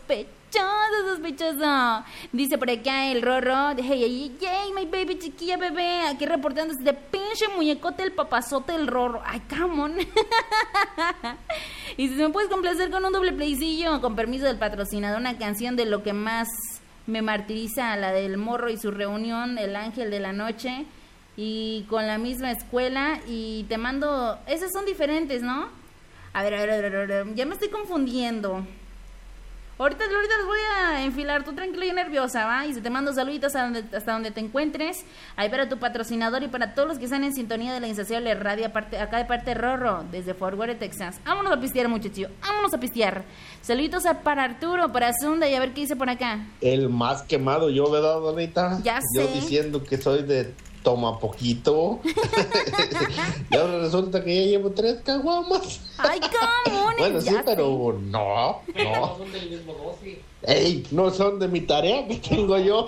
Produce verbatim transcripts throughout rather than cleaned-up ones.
sospechoso, sospechoso. Dice por acá el Rorro, hey, hey, hey, my baby, chiquilla, bebé, aquí reportándose de pinche muñecote el papazote del Rorro. Ay, come on. Y si me puedes complacer con un doble playcillo, con permiso del patrocinador, una canción de lo que más me martiriza, la del morro y su reunión, el ángel de la noche, y con la misma escuela, y te mando, esas son diferentes, ¿no? A ver, a ver, a ver, a ver, ya me estoy confundiendo. Ahorita, ahorita los voy a enfilar, tú tranquila y nerviosa, ¿va? Y si te mando saluditos hasta donde, hasta donde te encuentres, ahí para tu patrocinador y para todos los que están en sintonía de la Insaciable Radio, aparte, acá de parte de Rorro, desde Fort Worth, Texas. Vámonos a pistear, muchachos, vámonos a pistear. Saluditos a, para Arturo, para Zunda, y a ver qué dice por acá. El más quemado yo, ¿verdad, Donita? Ya sé. Yo diciendo que soy de toma poquito. Y ahora resulta que ya llevo tres caguamas. Ay, ¿cómo? Bueno, sí, pero no, no. No son del mismo dosis. Ey, no son de mi tarea que tengo yo.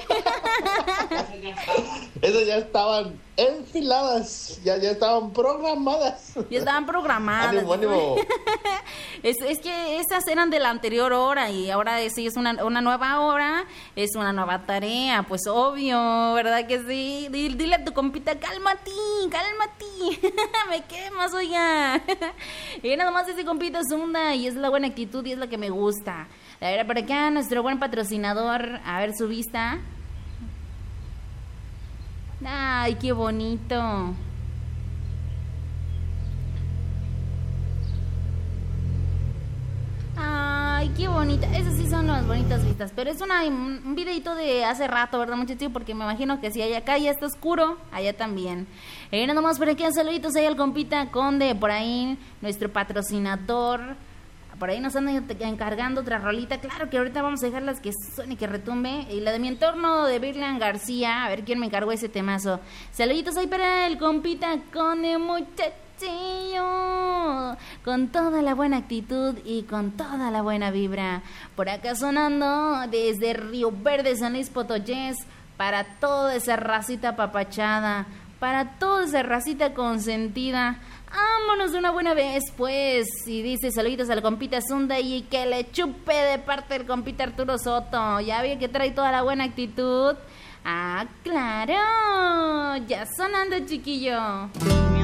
Esas ya estaban enfiladas, ya, ya estaban programadas. Ya estaban programadas. Ánimo, ánimo. Es, es que esas eran de la anterior hora y ahora sí es una, una nueva hora, es una nueva tarea, pues obvio, ¿verdad que sí? Dile, dile a tu compita, cálmate, cálmate, me quemas, oiga. Y nada más ese compita es onda y es la buena actitud y es la que me gusta. A ver, por acá nuestro buen patrocinador, a ver su vista. Ay, qué bonito. Ay, qué bonita. Esas sí son las bonitas vistas. Pero es una, un videito de hace rato, ¿verdad, muchachos? Porque me imagino que si hay acá ya está oscuro, allá también. Eh, nada más por aquí, saluditos ahí al compita Conde, por ahí, nuestro patrocinador. Por ahí nos andan encargando otra rolita. Claro que ahorita vamos a dejar las que suene, que retumbe. Y la de mi entorno de Virlan García. A ver quién me encargó ese temazo. Saluditos ahí para el compita Conde, muchachos. Con toda la buena actitud y con toda la buena vibra. Por acá sonando desde Río Verde, San Luis Potosí, para toda esa racita papachada, para toda esa racita consentida. Vámonos de una buena vez, pues. Y dice saluditos al compita Zunda y que le chupe de parte del compita Arturo Soto. Ya vi que trae toda la buena actitud. Ah, claro. Ya sonando, chiquillo.